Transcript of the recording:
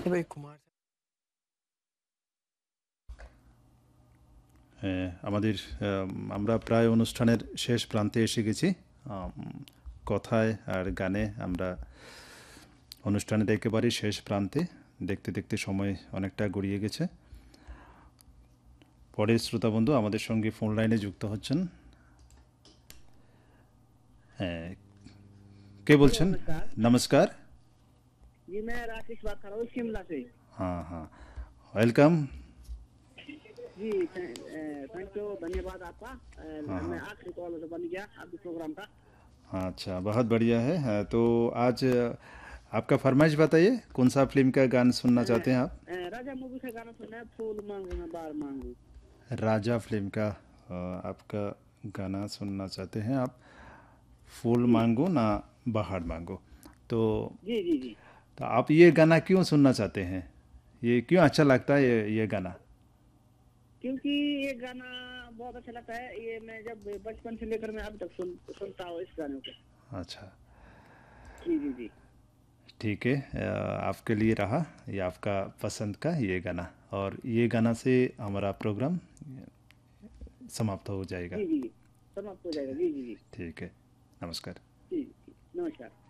ভাই কুমার আমাদের আমরা প্রায় অনুষ্ঠানের শেষ প্রান্তে এসে গেছি। কথায় আর গানে আমরা অনুষ্ঠানের একেবারে শেষ প্রান্তে, দেখতে দেখতে সময় অনেকটা গড়িয়ে গেছে। পরের শ্রোতা বন্ধু আমাদের সঙ্গে ফোন লাইনে যুক্ত হচ্ছেন। হ্যাঁ, কে हेलो বলছেন? नमस्कार। নমস্কার। जी मैं राकेश बात कर रहा हूँ शिमला से। हाँ हाँ, वेलकम। जी थैंक यू, धन्यवाद आपका। हाँ मैं हाँ, आखिरी कॉल बन गया आपके प्रोग्राम का। अच्छा, बहुत बढ़िया है। तो आज आपका फरमाइश बताइए, कौन सा फिल्म का गाना सुनना चाहते हैं आप? राजा मूवी का गाना सुनना है, फूल मांगू मैं बार मांगू। राजा फिल्म का आपका गाना सुनना चाहते हैं आप। फूल जी मांगो ना बाहर मांगो। तो जी जी जी। तो आप ये गाना क्यों सुनना चाहते हैं? ये क्यों अच्छा लगता है ये गाना? क्योंकि ये गाना बहुत अच्छा लगता है। ये मैं जब बचपन से लेकर मैं अब तक सुनता हूँ इस गाने को। अच्छा, जी जी जी ठीक है। आपके लिए रहा ये आपका पसंद का ये गाना, और ये गाना से हमारा प्रोग्राम समाप्त हो जाएगा। जी जी जी, समाप्त हो जाएगा। जी जी जी ठीक है, नमस्कार। जी जी, नमस्कार।